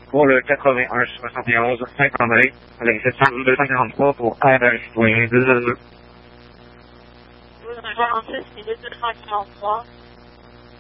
pour le 81 71 Saint-André, avec 70243 pour aide à un citoyen 202. 1246 et 243.